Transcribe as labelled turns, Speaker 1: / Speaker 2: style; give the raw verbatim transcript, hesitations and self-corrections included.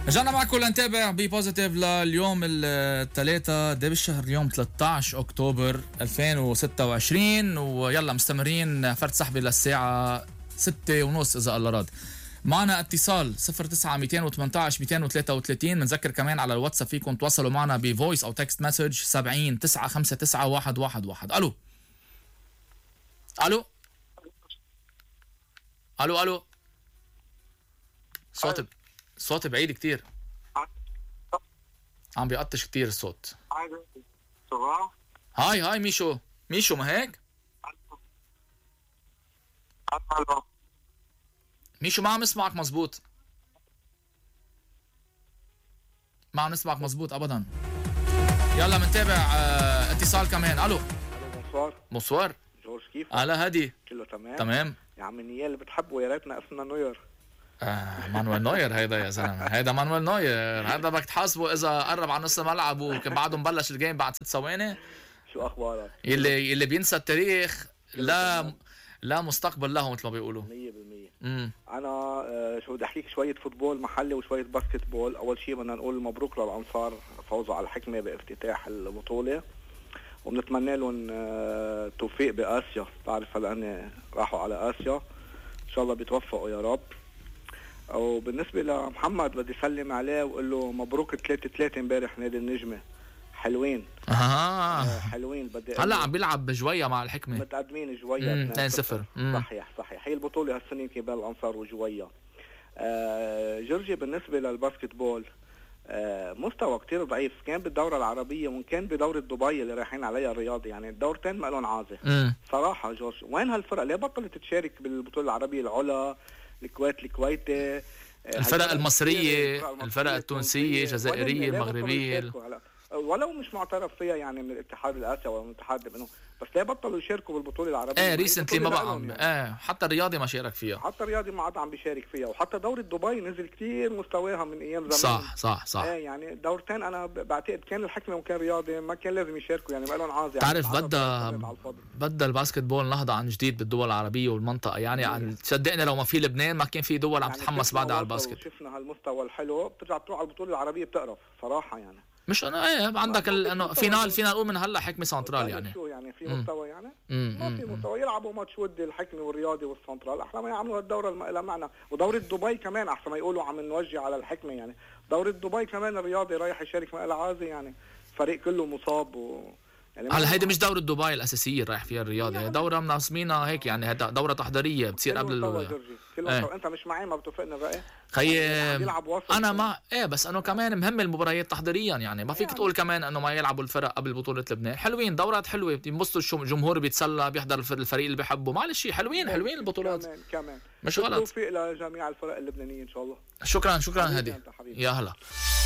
Speaker 1: رجعنا معكم لنتابع ببوزيتيف لليوم الثلاثاء ده بالشهر، اليوم ثلاثة عشر أكتوبر ألفين وستة وعشرين، ويلا مستمرين فرد سحبي للساعة ستة ونص إذا الله راد. معنا اتصال صفر تسعة مئتين وثمانية عشر مئتين وثلاثة وثلاثين. بنذكر كمان على الواتساب فيكم تواصلوا معنا بفويس أو تكست مسج سبعين تسعة خمسة تسعة واحد واحد واحد. ألو ألو ألو ألو صوت صوت بعيد كتير، عم بيقطش كتير الصوت. هاي هاي ميشو ميشو ما هيك؟ ميشو ما عم نسمعك مزبوط، ما عم نسمعك مزبوط ابدا. يلا منتابع اه اتصال كمان. الو
Speaker 2: الو بونسوار.
Speaker 1: بونسوار
Speaker 2: جورج كيف؟
Speaker 1: هلا هادي
Speaker 2: كله تمام؟
Speaker 1: تمام
Speaker 2: يا عم النيال اللي بتحبه يا ريتنا اسمنا نوير.
Speaker 1: آه مانويل نوير هيدا يا زلمه، هيدا مانويل نوير، هذا بدك تحاسبه اذا قرب على نص الملعب وكان بعده مبلش الجيم بعد ست ثواني.
Speaker 2: شو اخبارك؟
Speaker 1: اللي اللي بينسى التاريخ لا لا مستقبل له مثل ما بيقولوا.
Speaker 2: مية بالمية.
Speaker 1: امم
Speaker 2: انا آه شو بدي احكيك شويه فوتبول محلي وشويه باسكت بول. اول شيء بدنا نقول مبروك للانصار فوزوا على الحكمه بافتتاح البطوله، وبنتمنى لهم آه توفيق باسيا. بعرف هلا هن راحوا على اسيا، ان شاء الله بيتوفقوا يا رب. وبالنسبه لمحمد بدي اسلم عليه واقول له مبروك ثلاثة ثلاثة امبارح نادي النجمه. حلوين
Speaker 1: اه
Speaker 2: حلوين. بدي
Speaker 1: هلا عم بيلعب بجويه مع الحكمه،
Speaker 2: متقدمين جويه
Speaker 1: اثنين صفر.
Speaker 2: صحيح صحيح. هي البطوله هالسنه يمكن بين الانصار وجويه. آه جورجي بالنسبه للباسكت بول آه مستوى كتير ضعيف، كان بالدوره العربيه وان كان بدوره دبي اللي رايحين عليها الرياضي، يعني الدورتين ما لهم عازه صراحه. جورج وين هالفرق؟ ليه بطلت تشارك بالبطوله العربيه؟ العلا، الكويت الكويتي،
Speaker 1: الفرق المصريه، الفرق التونسيه، الجزائريه، المغربيه،
Speaker 2: ولو مش معترف فيها يعني من الاتحاد الاسيوي ولا من الاتحاد منه، بس ليه بطلوا يشاركوا بالبطوله العربيه؟
Speaker 1: ايه ريسنتلي ما بقى يعني. اه حتى الرياضي ما شارك فيها،
Speaker 2: حتى الرياضي ما عاد عم بيشارك فيها، وحتى دوره دبي نزل كتير مستواها من ايام زمان.
Speaker 1: صح صح صح.
Speaker 2: ايه يعني دورتين انا بعتقد كان الحكمه وكان رياضي ما كان لازم يشاركوا، يعني ما لهم عازه.
Speaker 1: تعرف يعني بدها بدها الباسكت بول نهضه عن جديد بالدول العربيه والمنطقه، يعني عن صدقني لو ما في لبنان ما كان في دول عم يعني تتحمس بعدها على الباسكت.
Speaker 2: شفنا هالمستوى الحلو، بترجع تروح على البطوله العربيه بتقرف صراحه. يعني
Speaker 1: مش انا ايه عندك انه فينال فينا نقول من هلا حكمه سنترال يعني
Speaker 2: شو يعني في مستوى يعني
Speaker 1: مم.
Speaker 2: ما في مستوى. يلعبوا ماتش ودي الحكمه والرياضي والسنترال احلى ما يعملوا هالدوره الم... معنى. ودوره دبي كمان احسن ما يقولوا عم نوجه على الحكمه، يعني دوره دبي كمان الرياضي رايح يشارك مع العازي، يعني فريق كله مصاب و... يعني
Speaker 1: هلا هيدي مش دورة دبي الأساسية رايح فيها الرياضي، هي دورة منظمينها هيك يعني، هيدا دورة تحضيرية بتصير قبل ال
Speaker 2: ايه. انت مش معي ما بتوافقنا بقى
Speaker 1: خيي انا ما ايه، بس انه كمان مهم المباريات تحضيريا، يعني ما فيك يعني تقول كمان انه ما يلعبوا الفرق قبل بطولة لبنان. حلوين دورات حلوة بينبسطوا الجمهور بيتسلى بيحضر الفريق اللي بيحبه، معلش حلوين حلوين البطولات
Speaker 2: كمان كمان
Speaker 1: مش غلط.
Speaker 2: توفيق لجميع الفرق اللبنانية ان شاء الله.
Speaker 1: شكرا شكرا هادي يا هلا.